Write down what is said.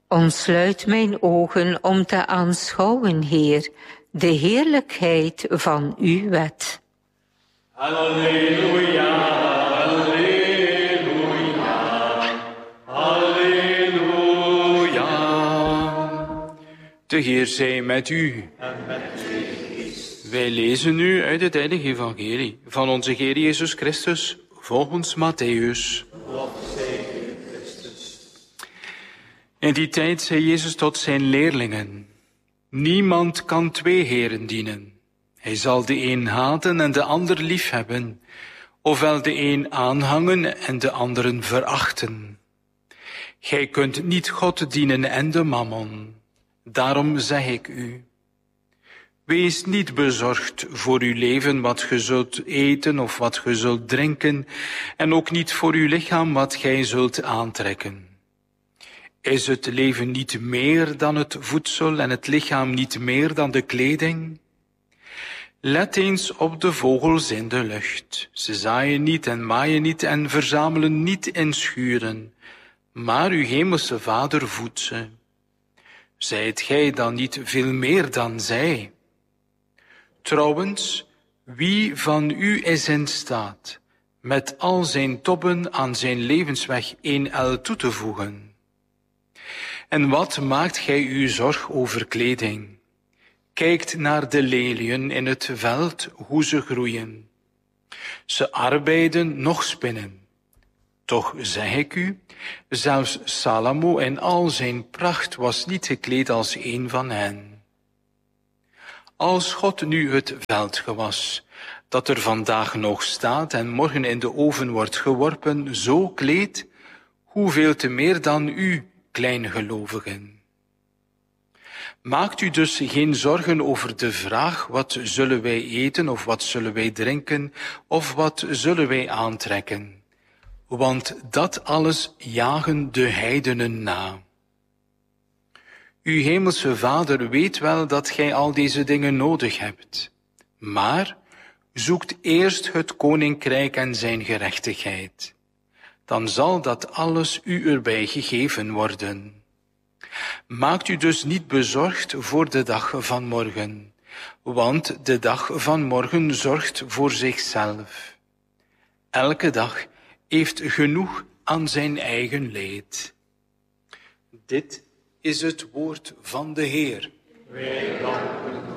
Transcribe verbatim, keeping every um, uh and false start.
Ontsluit mijn ogen om te aanschouwen, Heer, de heerlijkheid van uw wet. Halleluja, halleluja, halleluja. De Heer zij met u. En met uw geest. Wij lezen nu uit het heilige evangelie van onze Heer Jezus Christus volgens Matthäus. Lof zij u, Christus. In die tijd zei Jezus tot zijn leerlingen: niemand kan twee heren dienen. Hij zal de een haten en de ander liefhebben, ofwel de een aanhangen en de anderen verachten. Gij kunt niet God dienen en de mammon. Daarom zeg ik u: wees niet bezorgd voor uw leven wat ge zult eten of wat ge zult drinken, en ook niet voor uw lichaam wat gij zult aantrekken. Is het leven niet meer dan het voedsel en het lichaam niet meer dan de kleding? Let eens op de vogels in de lucht. Ze zaaien niet en maaien niet en verzamelen niet in schuren, maar uw hemelse Vader voedt ze. Zijt gij dan niet veel meer dan zij? Trouwens, wie van u is in staat met al zijn tobben aan zijn levensweg één el toe te voegen? En wat maakt gij u zorg over kleding? Kijkt naar de leliën in het veld, hoe ze groeien. Ze arbeiden, noch spinnen. Toch zeg ik u, zelfs Salomo in al zijn pracht was niet gekleed als een van hen. Als God nu het veldgewas, dat er vandaag nog staat en morgen in de oven wordt geworpen, zo kleedt, hoeveel te meer dan u, kleingelovigen. Maakt u dus geen zorgen over de vraag: wat zullen wij eten of wat zullen wij drinken of wat zullen wij aantrekken? Want dat alles jagen de heidenen na. Uw hemelse Vader weet wel dat gij al deze dingen nodig hebt. Maar zoekt eerst het koninkrijk en zijn gerechtigheid. Dan zal dat alles u erbij gegeven worden. Maakt u dus niet bezorgd voor de dag van morgen, want de dag van morgen zorgt voor zichzelf. Elke dag heeft genoeg aan zijn eigen leed. Dit is het woord van de Heer. Wij danken u.